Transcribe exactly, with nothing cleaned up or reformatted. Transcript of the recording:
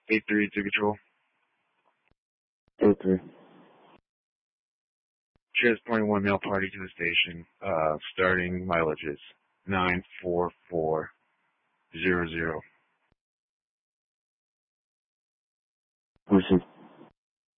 eight three to control. eight three. Transporting one male party to the station. Uh, starting mileages nine four four zero zero. Pushing.